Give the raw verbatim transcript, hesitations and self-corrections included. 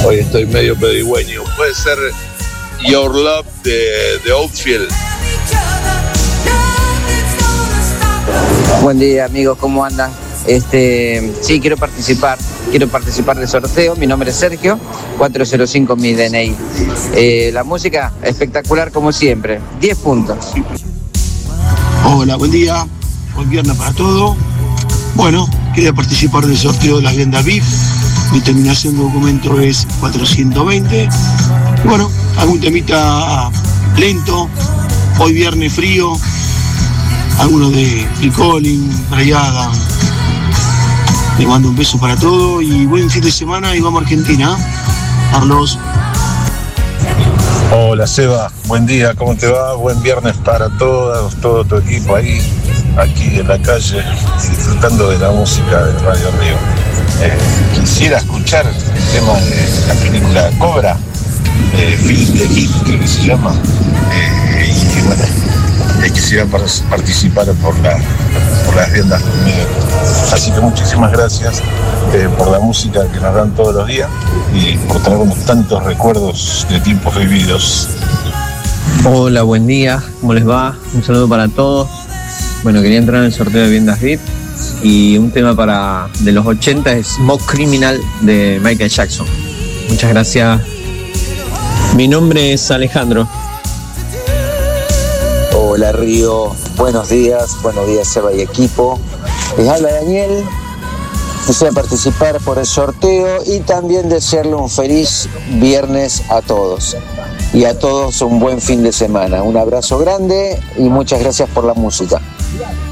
Hoy estoy medio pedigüeño. Puede ser Your Love de, de Outfield. Buen día, amigos, ¿cómo andan? Este, sí, quiero participar, quiero participar del sorteo. Mi nombre es Sergio, cuatro cero cinco mi D N I. Eh, la música espectacular como siempre, diez puntos. Hola, buen día, buen viernes para todos. Bueno, quería participar del sorteo de las viandas B I F. Mi terminación de documento es cuatrocientos veinte. Y bueno, algún temita lento, hoy viernes frío, algunos de Phil Collins, Bryan Adams. Les mando un beso para todos y buen fin de semana y vamos a Argentina. Carlos. Hola Seba, buen día, ¿cómo te va? Buen viernes para todos, todo tu equipo ahí, aquí en la calle, disfrutando de la música de Radio Río. Eh, quisiera escuchar el tema de la película Cobra, eh, Film de Hit, creo que se llama, eh, y bueno, eh, quisiera participar por, la, por las riendas conmigo. Así que muchísimas gracias eh, por la música que nos dan todos los días y por traernos tantos recuerdos de tiempos vividos. Hola, buen día, ¿cómo les va? Un saludo para todos. Bueno, quería entrar en el sorteo de Viendas V I P y un tema para de los ochenta es Smoke Criminal de Michael Jackson. Muchas gracias. Mi nombre es Alejandro. Hola Río, buenos días, buenos días Seba y equipo. Les habla Daniel, quisiera participar por el sorteo y también desearle un feliz viernes a todos. Y a todos un buen fin de semana. Un abrazo grande y muchas gracias por la música.